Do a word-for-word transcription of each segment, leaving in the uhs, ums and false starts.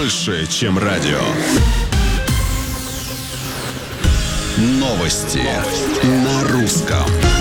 больше, чем радио. Новости на русском.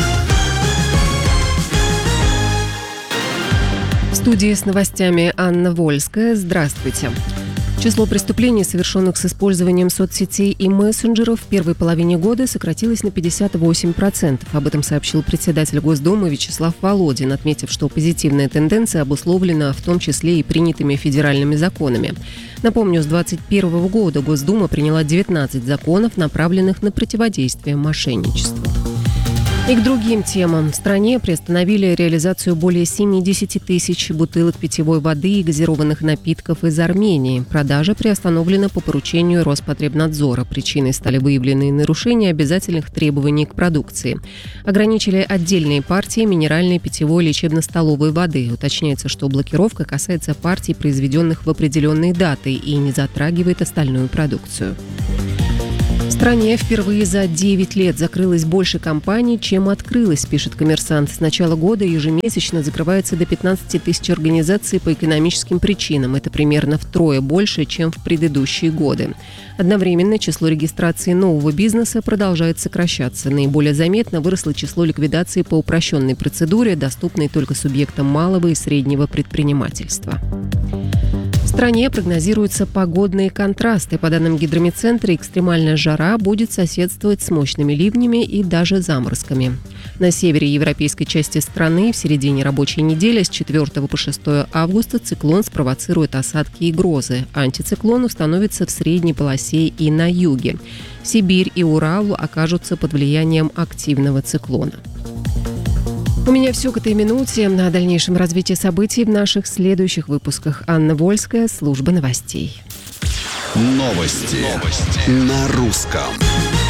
В студии с новостями Анна Вольская. Здравствуйте. Число преступлений, совершенных с использованием соцсетей и мессенджеров, в первой половине года сократилось на пятьдесят восемь процентов. Об этом сообщил председатель Госдумы Вячеслав Володин, отметив, что позитивная тенденция обусловлена в том числе и принятыми федеральными законами. Напомню, с двадцать первого года Госдума приняла девятнадцать законов, направленных на противодействие мошенничеству. И к другим темам. В стране приостановили реализацию более семьдесят тысяч бутылок питьевой воды и газированных напитков из Армении. Продажа приостановлена по поручению Роспотребнадзора. Причиной стали выявленные нарушения обязательных требований к продукции. Ограничили отдельные партии минеральной питьевой лечебно-столовой воды. Уточняется, что блокировка касается партий, произведенных в определенные даты, и не затрагивает остальную продукцию. В стране впервые за девять лет закрылось больше компаний, чем открылось, пишет «Коммерсант». С начала года ежемесячно закрывается до пятнадцать тысяч организаций по экономическим причинам. Это примерно втрое больше, чем в предыдущие годы. Одновременно число регистрации нового бизнеса продолжает сокращаться. Наиболее заметно выросло число ликвидаций по упрощенной процедуре, доступной только субъектам малого и среднего предпринимательства. В стране прогнозируются погодные контрасты. По данным Гидромедцентра, экстремальная жара будет соседствовать с мощными ливнями и даже заморозками. На севере европейской части страны в середине рабочей недели с четвёртого по шестое августа циклон спровоцирует осадки и грозы. Антициклон установится в средней полосе и на юге. Сибирь и Урал окажутся под влиянием активного циклона. У меня все к этой минуте. О дальнейшем развитии событий в наших следующих выпусках. Анна Вольская, служба новостей. Новости, Новости. На русском.